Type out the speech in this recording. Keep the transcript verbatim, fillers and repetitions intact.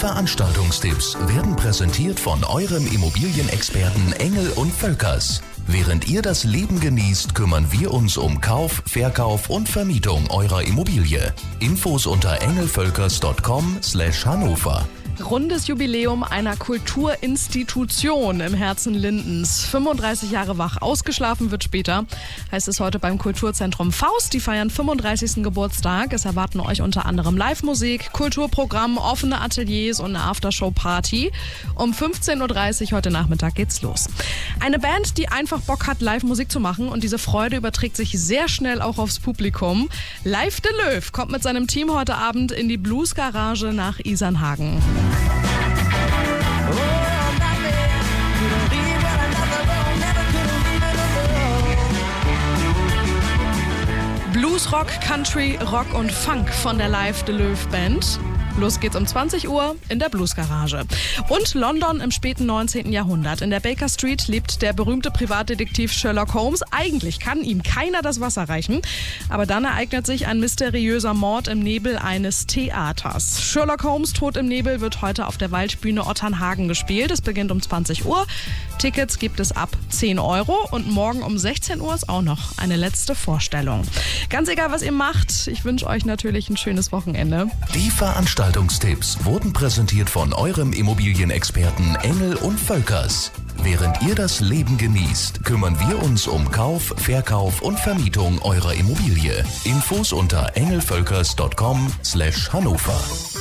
Veranstaltungstipps werden präsentiert von eurem Immobilienexperten Engel und Völkers. Während ihr das Leben genießt, kümmern wir uns um Kauf, Verkauf und Vermietung eurer Immobilie. Infos unter engelvölkers punkt com slash Hannover. Rundes Jubiläum einer Kulturinstitution im Herzen Lindens. fünfunddreißig Jahre wach, ausgeschlafen wird später, heißt es heute beim Kulturzentrum Faust. Die feiern fünfunddreißigsten Geburtstag. Es erwarten euch unter anderem Live-Musik, Kulturprogramm, offene Ateliers und eine Aftershow-Party. Um fünfzehn Uhr dreißig heute Nachmittag geht's los. Eine Band, die einfach Bock hat, Live-Musik zu machen, und diese Freude überträgt sich sehr schnell auch aufs Publikum. Live de Löw kommt mit seinem Team heute Abend in die Blues-Garage nach Isernhagen. Blues, Rock, Country, Rock und Funk von der Live de Löw Band. Los geht's um zwanzig Uhr in der Bluesgarage. Und London im späten neunzehnten Jahrhundert. In der Baker Street lebt der berühmte Privatdetektiv Sherlock Holmes. Eigentlich kann ihm keiner das Wasser reichen. Aber dann ereignet sich ein mysteriöser Mord im Nebel eines Theaters. Sherlock Holmes Tod im Nebel wird heute auf der Waldbühne Otternhagen gespielt. Es beginnt um zwanzig Uhr. Tickets gibt es ab zehn Euro. Und morgen um sechzehn Uhr ist auch noch eine letzte Vorstellung. Ganz egal, was ihr macht, ich wünsche euch natürlich ein schönes Wochenende. Die Veranstaltungstipps wurden präsentiert von eurem Immobilienexperten Engel und Völkers. Während ihr das Leben genießt, kümmern wir uns um Kauf, Verkauf und Vermietung eurer Immobilie. Infos unter engelvölkers punkt com slash Hannover.